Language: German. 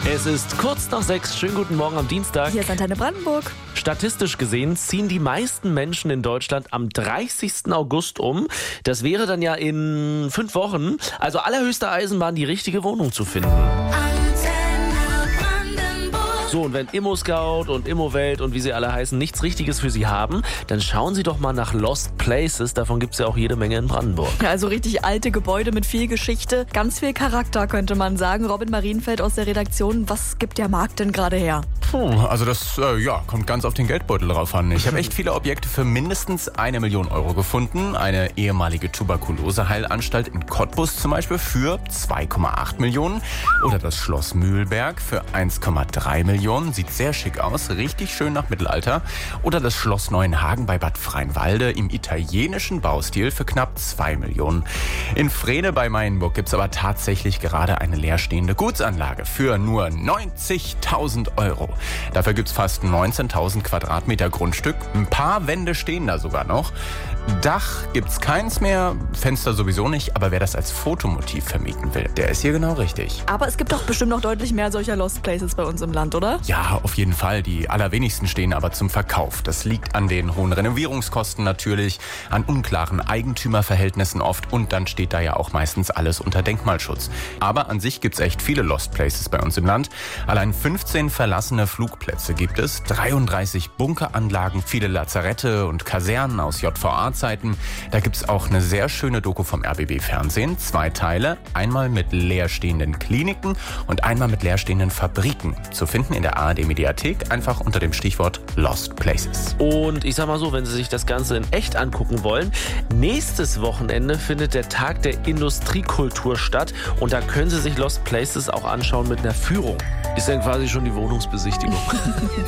Es ist kurz nach 6. Schönen guten Morgen am Dienstag. Hier ist Antenne Brandenburg. Statistisch gesehen ziehen die meisten Menschen in Deutschland am 30. August um. Das wäre dann ja in 5 Wochen. Also allerhöchste Eisenbahn, die richtige Wohnung zu finden. So, und wenn ImmoScout und Immowelt und wie sie alle heißen nichts Richtiges für Sie haben, dann schauen Sie doch mal nach Lost Places. Davon gibt es ja auch jede Menge in Brandenburg. Ja, also richtig alte Gebäude mit viel Geschichte, ganz viel Charakter, könnte man sagen. Robin Marienfeld aus der Redaktion, was gibt der Markt denn gerade her? Also das kommt ganz auf den Geldbeutel drauf an. Ich habe echt viele Objekte für mindestens 1 Million Euro gefunden. Eine ehemalige Tuberkuloseheilanstalt in Cottbus zum Beispiel für 2,8 Millionen. Oder das Schloss Mühlberg für 1,3 Millionen. Sieht sehr schick aus, richtig schön nach Mittelalter. Oder das Schloss Neuenhagen bei Bad Freienwalde im italienischen Baustil für knapp 2 Millionen. In Frehne bei Mayenburg gibt es aber tatsächlich gerade eine leerstehende Gutsanlage für nur 90.000 Euro. Dafür gibt es fast 19.000 Quadratmeter Grundstück. Ein paar Wände stehen da sogar noch. Dach gibt's keins mehr, Fenster sowieso nicht, aber wer das als Fotomotiv vermieten will, der ist hier genau richtig. Aber es gibt doch bestimmt noch deutlich mehr solcher Lost Places bei uns im Land, oder? Ja, auf jeden Fall. Die allerwenigsten stehen aber zum Verkauf. Das liegt an den hohen Renovierungskosten natürlich, an unklaren Eigentümerverhältnissen oft und dann steht da ja auch meistens alles unter Denkmalschutz. Aber an sich gibt's echt viele Lost Places bei uns im Land. Allein 15 verlassene Flugplätze gibt es, 33 Bunkeranlagen, viele Lazarette und Kasernen aus JVA-Zeiten. Da gibt's auch eine sehr schöne Doku vom RBB-Fernsehen. 2 Teile, einmal mit leerstehenden Kliniken und einmal mit leerstehenden Fabriken. Zu finden in der ARD-Mediathek, einfach unter dem Stichwort Lost Places. Und ich sag mal so, wenn Sie sich das Ganze in echt angucken wollen, nächstes Wochenende findet der Tag der Industriekultur statt und da können Sie sich Lost Places auch anschauen mit einer Führung. Ist dann quasi schon die Wohnungsbesichtigung.